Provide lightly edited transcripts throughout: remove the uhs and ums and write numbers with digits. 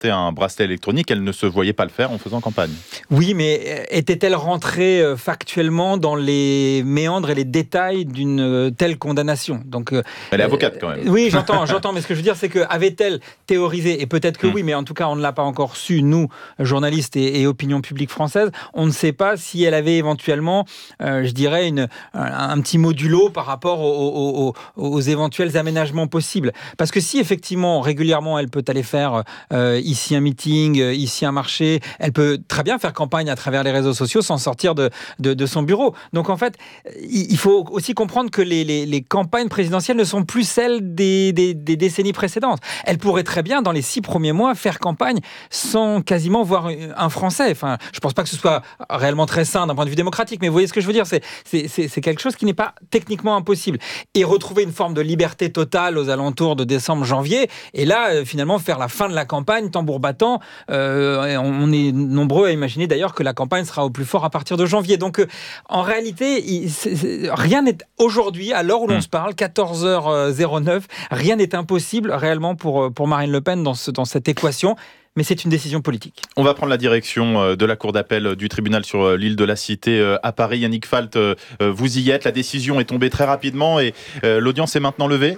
un bracelet électronique, elle ne se voyait pas le faire en faisant campagne. Oui, mais était-elle rentrée factuellement dans les méandres et les détails d'une telle condamnation? Donc, elle est avocate quand même. Oui, j'entends, mais ce que je veux dire, c'est que avait-elle théorisé, et peut-être que oui, mais en tout cas, on ne l'a pas encore su, nous, journalistes et opinion publique française, on ne sait pas si elle avait éventuellement, je dirais, un petit modulo par rapport aux éventuels aménagements possibles. Parce que si, effectivement, régulièrement, elle peut aller faire ici un meeting, ici un marché, elle peut très bien faire campagne à travers les réseaux sociaux sans sortir de son bureau. Donc en fait, il faut aussi comprendre que les campagnes présidentielles ne sont plus celles des décennies précédentes. Elle pourrait très bien, dans les 6 premiers mois, faire campagne sans quasiment voir un Français. Enfin, je ne pense pas que ce soit réellement très sain d'un point de vue démocratique, mais vous voyez ce que je veux dire, c'est quelque chose qui n'est pas techniquement impossible. Et retrouver une forme de liberté totale aux alentours de décembre-janvier, et là, finalement, faire la fin de la campagne, tambour battant. On est nombreux à imaginer d'ailleurs que la campagne sera au plus fort à partir de janvier. Donc, en réalité, rien n'est aujourd'hui, à l'heure où l'on se parle, 14h09, rien n'est impossible réellement pour Marine Le Pen dans cette équation. Mais c'est une décision politique. On va prendre la direction de la cour d'appel du tribunal sur l'île de la Cité à Paris. Yannick Falt, vous y êtes. La décision est tombée très rapidement et l'audience est maintenant levée.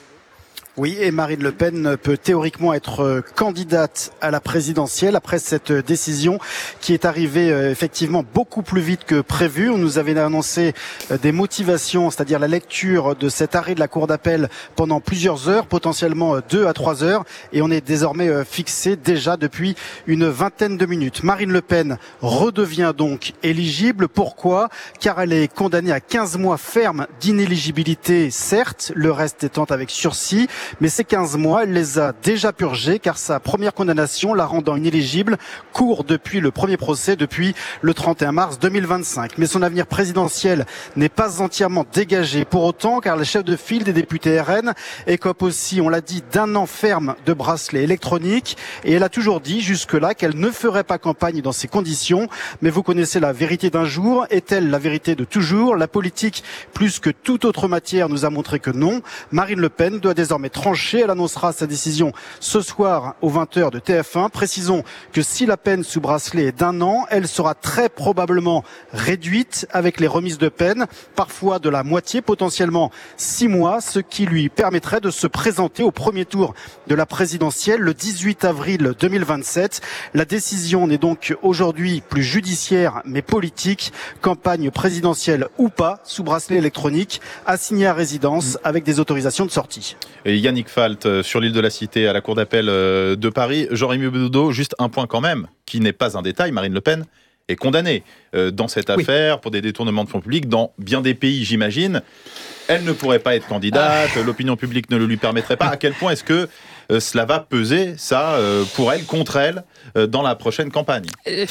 Oui, et Marine Le Pen peut théoriquement être candidate à la présidentielle après cette décision qui est arrivée effectivement beaucoup plus vite que prévu. On nous avait annoncé des motivations, c'est-à-dire la lecture de cet arrêt de la cour d'appel pendant plusieurs heures, potentiellement 2 à 3 heures, et on est désormais fixé déjà depuis une vingtaine de minutes. Marine Le Pen redevient donc éligible. Pourquoi ? Car elle est condamnée à 15 mois ferme d'inéligibilité, certes, le reste étant avec sursis. Mais ces 15 mois, elle les a déjà purgés car sa première condamnation, la rendant inéligible, court depuis le premier procès, depuis le 31 mars 2025. Mais son avenir présidentiel n'est pas entièrement dégagé pour autant car le chef de file des députés RN écope aussi, on l'a dit, d'1 an ferme de bracelet électronique. Et elle a toujours dit jusque-là qu'elle ne ferait pas campagne dans ces conditions. Mais vous connaissez la vérité d'un jour. Est-elle la vérité de toujours ? La politique, plus que toute autre matière, nous a montré que non. Marine Le Pen doit désormais tranchée. Elle annoncera sa décision ce soir aux 20h de TF1. Précisons que si la peine sous bracelet est d'1 an, elle sera très probablement réduite avec les remises de peine, parfois de la moitié, potentiellement 6 mois, ce qui lui permettrait de se présenter au premier tour de la présidentielle le 18 avril 2027. La décision n'est donc aujourd'hui plus judiciaire mais politique. Campagne présidentielle ou pas, sous bracelet électronique, assigné à résidence avec des autorisations de sortie. Et Yannick Falt sur l'île de la Cité à la cour d'appel de Paris. Jean-Rémy Boudot, juste un point quand même, qui n'est pas un détail, Marine Le Pen est condamnée dans cette affaire pour des détournements de fonds publics dans bien des pays, j'imagine. Elle ne pourrait pas être candidate, l'opinion publique ne le lui permettrait pas. À quel point est-ce que cela va peser, ça, pour elle, contre elle, dans la prochaine campagne?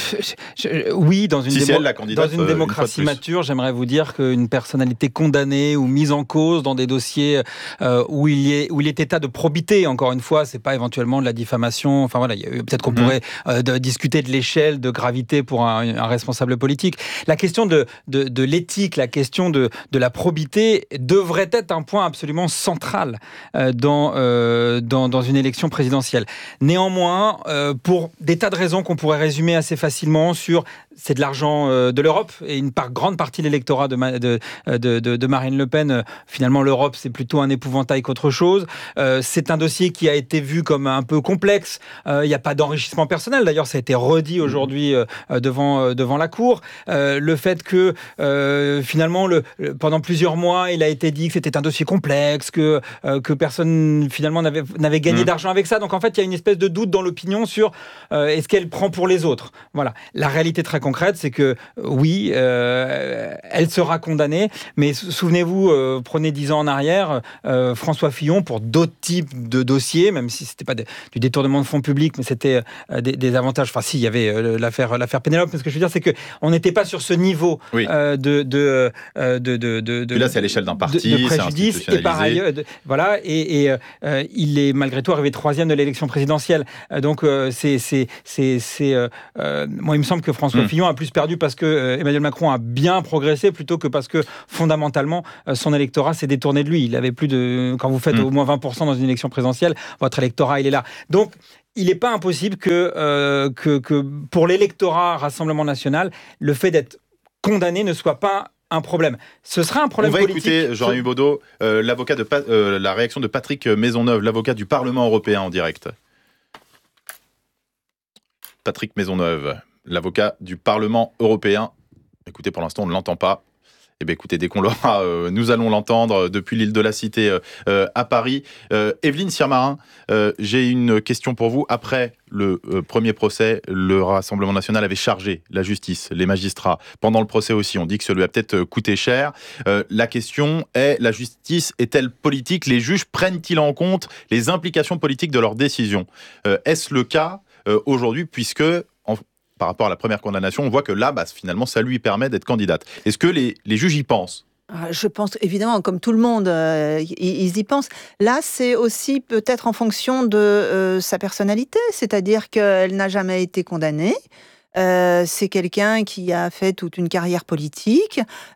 Oui, dans une, dans une démocratie mature, j'aimerais vous dire qu'une personnalité condamnée ou mise en cause dans des dossiers où il est état de probité, encore une fois, c'est pas éventuellement de la diffamation. Enfin voilà, peut-être qu'on pourrait discuter de l'échelle de gravité pour un responsable politique. La question de l'éthique, la question de la probité devrait être un point absolument central dans une élection présidentielle. Néanmoins, pour des tas de raisons qu'on pourrait résumer assez facilement sur c'est de l'argent de l'Europe et une grande partie de l'électorat de Marine Le Pen, finalement l'Europe c'est plutôt un épouvantail qu'autre chose. C'est un dossier qui a été vu comme un peu complexe. Il n'y a pas d'enrichissement personnel. D'ailleurs, ça a été redit aujourd'hui devant la Cour. Le fait que finalement pendant plusieurs mois, il a été dit que c'était un dossier complexe, que personne finalement n'avait gagné d'argent avec ça. Donc en fait, il y a une espèce de doute dans l'opinion sur est-ce qu'elle prend pour les autres. Voilà. La réalité très concrète, c'est que oui, elle sera condamnée, mais souvenez-vous, prenez 10 ans en arrière, François Fillon, pour d'autres types de dossiers, même si c'était pas du détournement de fonds publics, mais c'était des avantages. Enfin, si, il y avait l'affaire Pénélope, mais ce que je veux dire, c'est qu'on n'était pas sur ce niveau là, c'est à l'échelle d'un parti, de préjudice, et par ailleurs, voilà, et il est malgré tout arrivé 3e de l'élection présidentielle. Donc, moi, il me semble que François Fillon a plus perdu parce que Emmanuel Macron a bien progressé plutôt que parce que fondamentalement son électorat s'est détourné de lui. Il avait plus de, quand vous faites au moins 20% dans une élection présidentielle, votre électorat il est là. Donc il n'est pas impossible que pour l'électorat Rassemblement National, le fait d'être condamné ne soit pas un problème. Ce sera un problème politique. On va écouter Jean-Rémy Baudot, la réaction de Patrick Maisonneuve, l'avocat du Parlement européen en direct. Patrick Maisonneuve, l'avocat du Parlement européen. Écoutez, pour l'instant, on ne l'entend pas. Eh bien, écoutez, dès qu'on l'aura, nous allons l'entendre depuis l'île de la Cité à Paris. Evelyne Sirmarin, j'ai une question pour vous. Après le premier procès, le Rassemblement national avait chargé la justice, les magistrats. Pendant le procès aussi, on dit que ça lui a peut-être coûté cher. La question est, la justice est-elle politique ? Les juges prennent-ils en compte les implications politiques de leurs décisions ? Est-ce le cas aujourd'hui, puisque par rapport à la première condamnation, on voit que là, finalement, ça lui permet d'être candidate. Est-ce que les juges y pensent ? Je pense évidemment, comme tout le monde, ils y pensent. Là, c'est aussi peut-être en fonction de sa personnalité, c'est-à-dire qu'elle n'a jamais été condamnée. C'est quelqu'un qui a fait toute une carrière politique.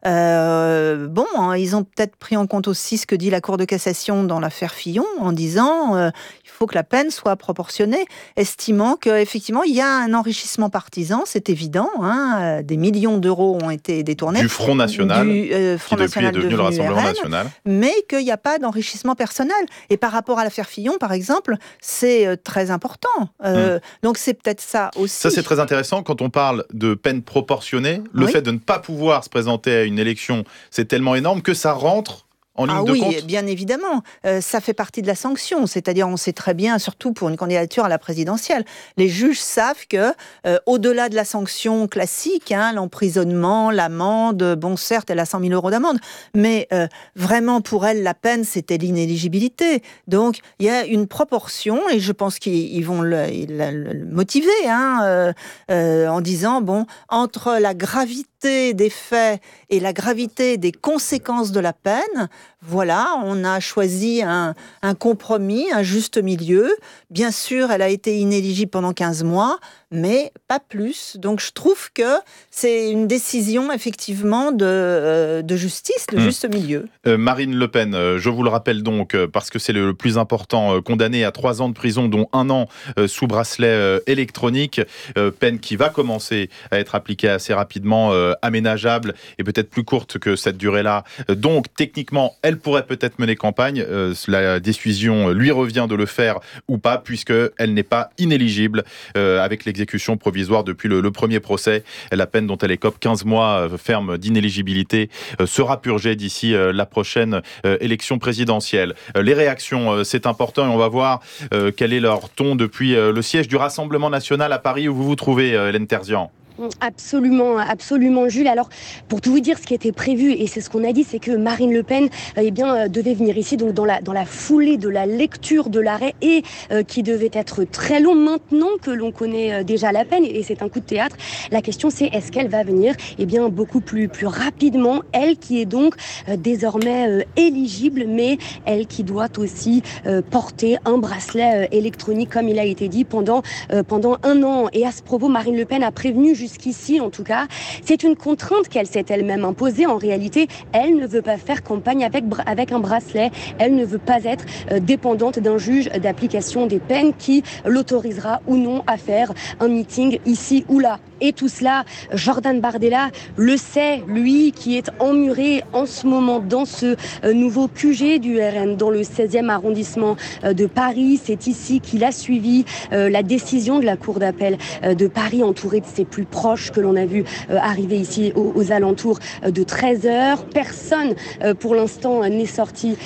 Ils ont peut-être pris en compte aussi ce que dit la Cour de cassation dans l'affaire Fillon, en disant il faut que la peine soit proportionnée, estimant qu'effectivement il y a un enrichissement partisan, c'est évident. Des millions d'euros ont été détournés du Front National, qui depuis est devenu le Rassemblement National, mais qu'il n'y a pas d'enrichissement personnel. Et par rapport à l'affaire Fillon, par exemple, c'est très important. Donc c'est peut-être ça aussi. Ça, c'est très intéressant. Quand on parle de peine proportionnée, le fait de ne pas pouvoir se présenter à une élection, c'est tellement énorme que ça rentre en ligne de compte. Oui, bien évidemment. Ça fait partie de la sanction. C'est-à-dire, on sait très bien, surtout pour une candidature à la présidentielle, les juges savent que, au-delà de la sanction classique, l'emprisonnement, l'amende, certes, elle a 100 000 euros d'amende, mais vraiment, pour elle, la peine, c'était l'inéligibilité. Donc, il y a une proportion, et je pense qu'ils vont le motiver, en disant, entre la gravité des faits et la gravité des conséquences de la peine, voilà, on a choisi un compromis, un juste milieu. Bien sûr, elle a été inéligible pendant 15 mois, mais pas plus. Donc je trouve que c'est une décision effectivement de justice, de juste milieu. Marine Le Pen, je vous le rappelle donc, parce que c'est le plus important, condamné à 3 ans de prison, dont 1 an sous bracelet électronique, peine qui va commencer à être appliquée assez rapidement, aménageable et peut-être plus courte que cette durée-là. Donc techniquement, elle pourrait peut-être mener campagne. La décision lui revient de le faire ou pas, puisqu'elle n'est pas inéligible avec l'exécution provisoire depuis le premier procès. La peine dont elle écope 15 mois ferme d'inéligibilité sera purgée d'ici la prochaine élection présidentielle. Les réactions, c'est important, et on va voir quel est leur ton depuis le siège du Rassemblement national à Paris, où vous vous trouvez, Hélène Terzian. Absolument, absolument, Jules. Alors, pour tout vous dire, ce qui était prévu, et c'est ce qu'on a dit, c'est que Marine Le Pen devait venir ici donc dans la foulée de la lecture de l'arrêt, et qui devait être très long. Maintenant que l'on connaît déjà la peine, et c'est un coup de théâtre, la question c'est, est-ce qu'elle va venir beaucoup plus rapidement, elle qui est donc désormais éligible, mais elle qui doit aussi porter un bracelet électronique, comme il a été dit, pendant 1 an. Et à ce propos, Marine Le Pen a prévenu, jusqu'ici en tout cas, c'est une contrainte qu'elle s'est elle-même imposée. En réalité, elle ne veut pas faire campagne avec un bracelet. Elle ne veut pas être dépendante d'un juge d'application des peines qui l'autorisera ou non à faire un meeting ici ou là. Et tout cela, Jordan Bardella le sait, lui qui est emmuré en ce moment dans ce nouveau QG du RN, dans le 16e arrondissement de Paris. C'est ici qu'il a suivi la décision de la Cour d'appel de Paris, entouré de ses plus proches que l'on a vu arriver ici aux alentours de 13h. Personne pour l'instant n'est sorti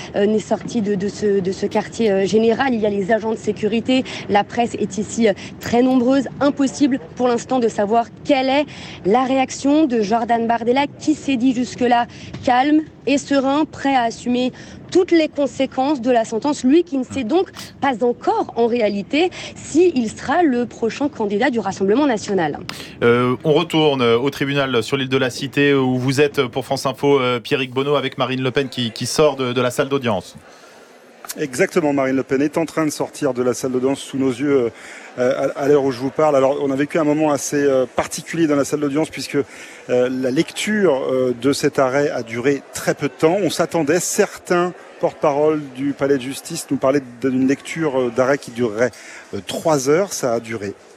de ce quartier général. Il y a les agents de sécurité, la presse est ici très nombreuse. Impossible pour l'instant de savoir quelle est la réaction de Jordan Bardella, qui s'est dit jusque-là calme et serein, prêt à assumer toutes les conséquences de la sentence, lui qui ne sait donc pas encore en réalité s'il sera le prochain candidat du Rassemblement national. On retourne au tribunal sur l'île de la Cité, où vous êtes pour France Info, Pierrick Bonneau, avec Marine Le Pen qui sort de la salle d'audience. Exactement, Marine Le Pen est en train de sortir de la salle d'audience sous nos yeux à l'heure où je vous parle. Alors, on a vécu un moment assez particulier dans la salle d'audience puisque la lecture de cet arrêt a duré très peu de temps. On s'attendait, certains porte-parole du palais de justice nous parlait d'une lecture d'arrêt qui durerait 3 heures. Ça a duré